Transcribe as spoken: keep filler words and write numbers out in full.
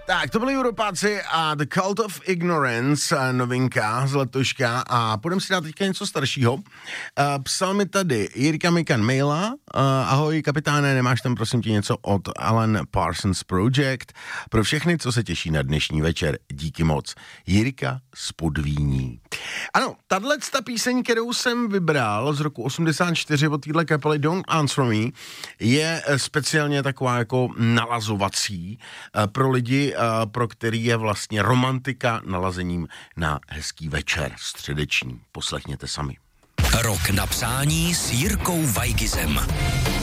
Tak, to byli Europáci a The Cult of Ignorance, novinka z letoška a půjdeme si dát teďka něco staršího. Uh, psal mi tady Jirka Mikan maila. Uh, ahoj kapitáne, nemáš tam prosím tě něco od Alan Parsons Project? Pro všechny, co se těší na dnešní večer, díky moc. Jirka z Podvíní. Ano, tato píseň, kterou jsem vybral z roku osmdesát čtyři od téhle kapely Don't Answer Me, je speciálně taková jako nalazovací uh, pro lidi, uh, pro který je vlastně romantika nalazením na hezký večer středeční. Poslechněte sami. Rok na přání s Jirkou Vajgizem.